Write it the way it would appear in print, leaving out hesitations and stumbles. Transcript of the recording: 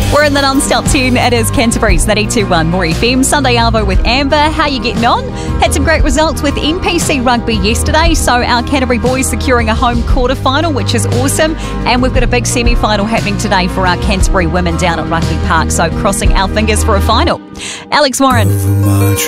We're in the non-stop tune. It is Canterbury's 92.1 More FM. Sunday Arvo with Amber. How you getting on? Had some great results with NPC Rugby yesterday. So our Canterbury boys securing a home quarter-final, which is awesome. And we've got a big semi-final happening today for our Canterbury women down at Rugby Park. So crossing our fingers for a final. Alex Warren.